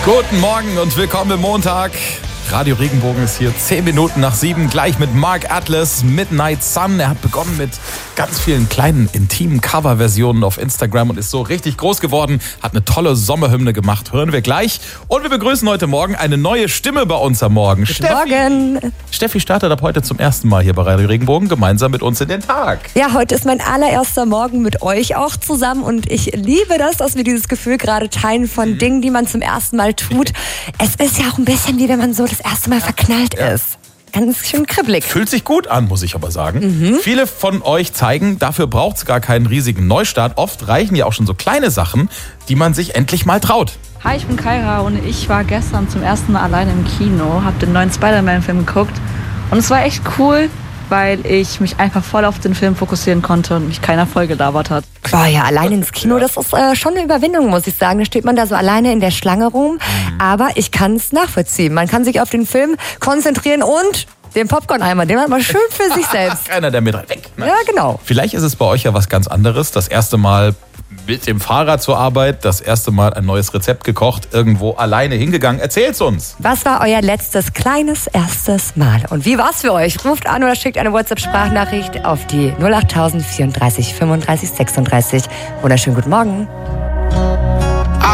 Guten Morgen und willkommen im Montag. Radio Regenbogen ist hier 10 Minuten nach 7, gleich mit Mark Atlas, Midnight Sun. Er hat begonnen mit ganz vielen kleinen, intimen Coverversionen auf Instagram und ist so richtig groß geworden, hat eine tolle Sommerhymne gemacht, hören wir gleich. Und wir begrüßen heute Morgen eine neue Stimme bei uns am Morgen. Guten Morgen. Steffi startet ab heute zum ersten Mal hier bei Radio Regenbogen gemeinsam mit uns in den Tag. Ja, heute ist mein allererster Morgen mit euch auch zusammen und ich liebe das, dass wir dieses Gefühl gerade teilen von Dingen, die man zum ersten Mal tut. Es ist ja auch ein bisschen wie wenn man so das erste Mal verknallt ist. Ganz schön kribbelig. Fühlt sich gut an, muss ich aber sagen. Viele von euch zeigen, dafür braucht es gar keinen riesigen Neustart. Oft reichen ja auch schon so kleine Sachen, die man sich endlich mal traut. Hi, ich bin Kaira und ich war gestern zum ersten Mal alleine im Kino, habe den neuen Spider-Man-Film geguckt und es war echt cool, weil ich mich einfach voll auf den Film fokussieren konnte und mich keiner voll gelabert hat. Boah, ja, alleine ins Kino, das ist schon eine Überwindung, muss ich sagen. Da steht man da so alleine in der Schlange rum, aber ich kann es nachvollziehen. Man kann sich auf den Film konzentrieren und den Popcorn-Eimer, den hat man schön für sich selbst. Keiner, der mit weg. Ne? Ja, genau. Vielleicht ist es bei euch ja was ganz anderes. Das erste Mal mit dem Fahrrad zur Arbeit, das erste Mal ein neues Rezept gekocht, irgendwo alleine hingegangen. Erzählt's uns. Was war euer letztes kleines erstes Mal? Und wie war's für euch? Ruft an oder schickt eine WhatsApp-Sprachnachricht auf die 08000 34 35 36. Wunderschönen guten Morgen.